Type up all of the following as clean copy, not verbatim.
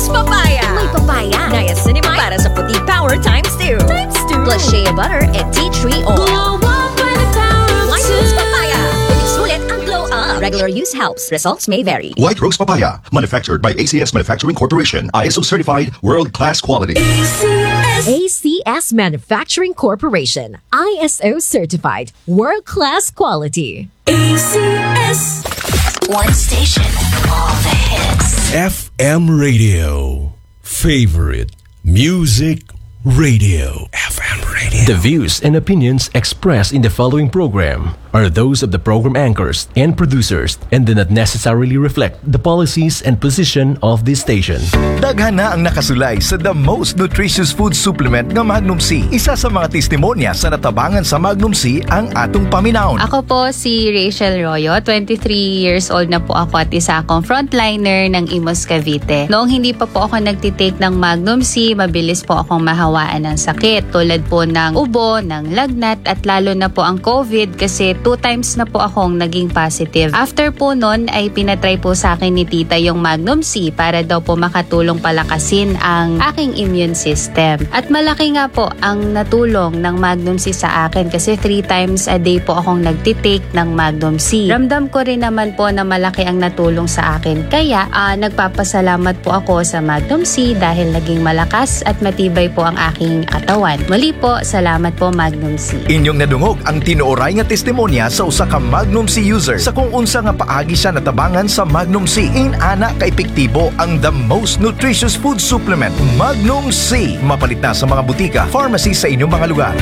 Rose Papaya. May papaya. Niacinamide para sa puti power times 2. Plus shea butter and tea tree oil. Glow up by the power of White two. Rose Papaya. Puti sulit ang glow up. Regular use helps. Results may vary. White Rose Papaya, manufactured by ACS Manufacturing Corporation, ISO certified, world-class quality. ACS Manufacturing Corporation. ISO certified. World-class quality. ACS. One station, all the hits. FM Radio. Favorite Music Radio. FM Radio. The views and opinions expressed in the following program are those of the program anchors and producers and do not necessarily reflect the policies and position of this station. Daghan na ang nakasulay sa the most nutritious food supplement nga Magnum C. Isa sa mga testimonya sa natabangan sa Magnum C ang atong paminaon. Ako po si Rachel Royo, 23 years old na po ako at isa akong frontliner ng Imus Cavite. Noong hindi pa po ako nagtitake ng Magnum C, mabilis po akong mahawaan ng sakit tulad po ng ubo, ng lagnat at lalo na po ang COVID kasi 2 times na po akong naging positive. After po nun ay pinatry po sa akin ni tita yung Magnum C para daw po makatulong palakasin ang aking immune system. At malaki nga po ang natulong ng Magnum C sa akin kasi 3 times a day po akong nagtitake ng Magnum C. Ramdam ko rin naman po na malaki ang natulong sa akin. Kaya nagpapasalamat po ako sa Magnum C dahil naging malakas at matibay po ang aking katawan. Muli po, salamat po Magnum C. Inyong nadungog ang tinuoray nga testimonya sa usa ka Magnum C user sa kung unsa nga paagi siya natabangan sa Magnum C. Ana ka epektibo ang the most nutritious food supplement Magnum C. Mapalit na sa mga butika, pharmacy sa inyong mga lugar.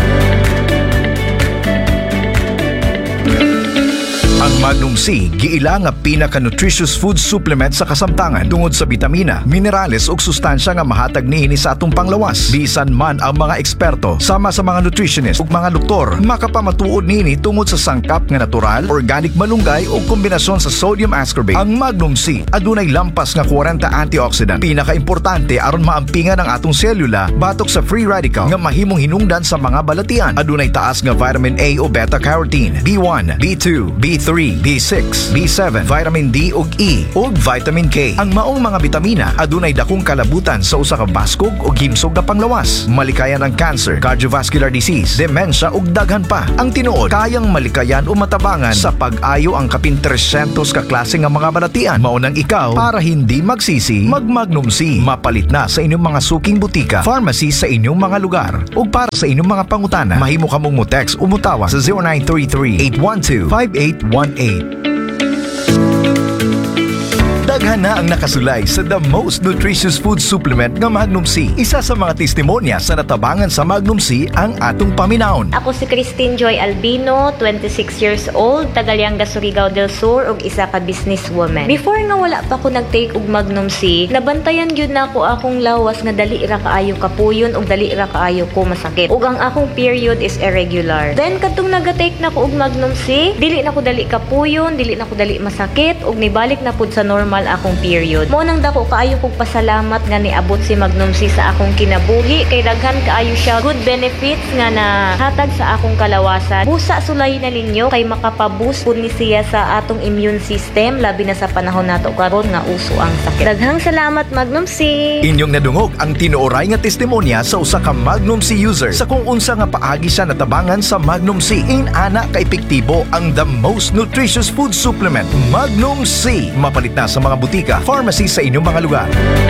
Ang Magnum C, giila nga pinaka-nutritious food supplement sa kasamtangan tungod sa bitamina, minerales ug sustansya nga mahatag niini sa atong panglawas. Bisan man ang mga eksperto, sama sa mga nutritionist ug mga doktor, makapamatuod niini tungod sa sangkap nga natural, organic malunggay ug kombinasyon sa sodium ascorbate. Ang Magnum C adunay lampas nga 40 antioxidant, pinaka-importante aron maampingan ang atong selula batok sa free radical nga mahimong hinungdan sa mga balatian. Adunay taas nga vitamin A o beta-carotene, B1, B2, B3, B6, B7, vitamin D ug E ug vitamin K. Ang maong mga bitamina adunay dakong kalabutan sa usa ka baskog ug himsog na panglawas. Malikayan ang cancer, cardiovascular disease, dementia ug daghan pa. Ang tinuod kayang malikayan o matabangan sa pag-ayo ang kapin 300 ka klase nga mga balatian. Mao nang ikaw para hindi magsisi, mag-Magnum C. Mapalit na sa inyong mga suking butika, pharmacy sa inyong mga lugar. Ug para sa inyong mga pangutana, mahimo kamong mo-text o mutawa sa 0933-812-5818. Daghan na ang nakasulay sa the most nutritious food supplement nga Magnum C. Isa sa mga testimonya sa natabangan sa Magnum C ang atong paminaon. Ako si Christine Joy Albino, 26 years old, taga Lianga, Surigao del Sur ug isa ka businesswoman. Before nga wala pa ako nag-take og Magnum C, nabantayan gyud na ako akong lawas nga dali ra kaayo kapuyon ug dali ra kaayo ko masakit. Ug ang akong period is irregular. Then kadtong naga-take na ko og Magnum C, dili na ko dali kapuyon, dili na ko dali masakit ug nibalik na pud sa normal akong period. Mo nang dako kaayo kog pasalamat nga niabot si Magnum C sa akong kinabuhi kay daghan kaayo siya good benefits nga nahatag sa akong kalawasan. Busa sulay na ninyo kay makapaboost pud ni siya sa atong immune system labi na sa panahon nato karon nga uso ang sakit. Daghang salamat Magnum C. Inyong nadungog ang tinuoray nga testimonya sa usa ka Magnum C user sa kung unsa nga paagi siya natabangan sa Magnum C. Ana ka epektibo ang the most nutritious food supplement Magnum C. Mapalit na sa mga butika, pharmacy sa inyong mga lugar.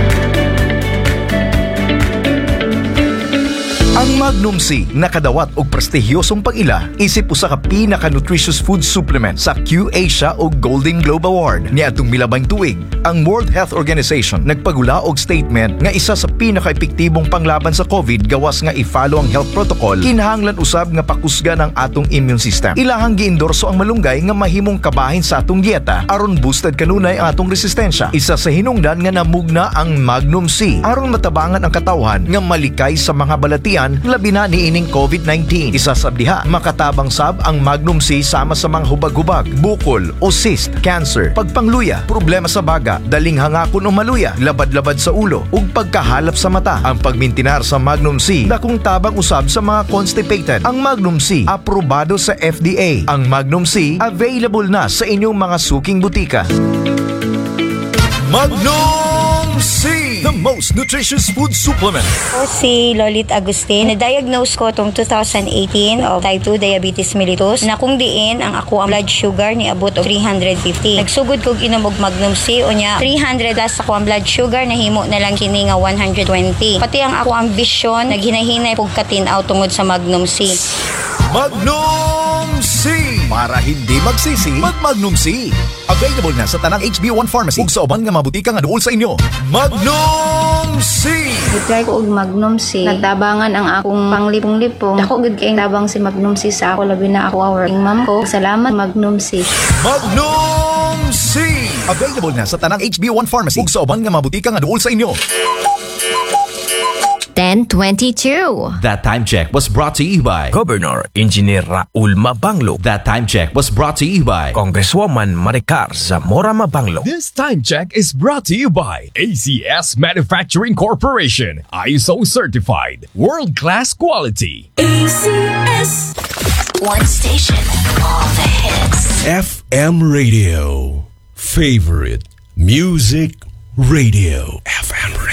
Ang Magnum C nakadawat og prestihiyosong pag-ila isip usa ka pinaka-nutritious food supplement sa Q-Asia o Golden Globe Award niadtong milabang tuig. Ang World Health Organization nagpagula og statement nga isa sa pinaka-epektibong panglaban sa COVID gawas nga i-follow ang health protocol kinahanglan usab nga pakusgan ang atong immune system. Ilahang giendorso ang malunggay nga mahimong kabahin sa atong dieta aron boosted kanunay ang atong resistensya. Isa sa hinungdan nga namugna ang Magnum C aron matabangan ang katawhan nga malikay sa mga balatian labi na niining COVID-19. Isa sa diha, makatabang sab ang Magnum C sama sa mga hubag-hubag, bukol o cyst, cancer, pagpangluya, problema sa baga, daling hangakon o maluya, labad-labad sa ulo, ug pagkahalap sa mata. Ang pagmintinar sa Magnum C, dakong tabang usab sa mga constipated. Ang Magnum C, aprobado sa FDA. Ang Magnum C, available na sa inyong mga suking butika. Magnum C, the most nutritious food supplement. Ako si Lolit Agustin. Na-diagnose ko tong 2018 of type 2 diabetes mellitus na kung diin ang ako ang blood sugar ni abot og 350. Nagsugod kog inom og Magnum C o nya 300 plus ako ang blood sugar nahimo na lang kini nga 120. Pati ang ako ang vision naghinahinay pog katinaw tungod sa Magnum C. Magnum C! Para hindi magsisi, mag-Magnum C. Available na sa tanang HB1 Pharmacy ug sa uban nga mabutika nga duol sa inyo. Magnum C! Gitry ko og Magnum C. Nagtabangan ang akong panglipong-lipong. Dako gid kay tabang si Magnum C sa ako labi na ako working mom ko. Salamat Magnum C. Magnum C! Available na sa tanang HB1 Pharmacy ug sa uban nga mabutika nga duol sa inyo. 10:22. That time check was brought to you by Governor Engineer Raul Mabanglo. That time check was brought to you by Congresswoman Maricar Zamora Mabanglo. This time check is brought to you by ACS Manufacturing Corporation. ISO certified. World-class quality. ACS. One station, all the hits. FM Radio. Favorite Music Radio.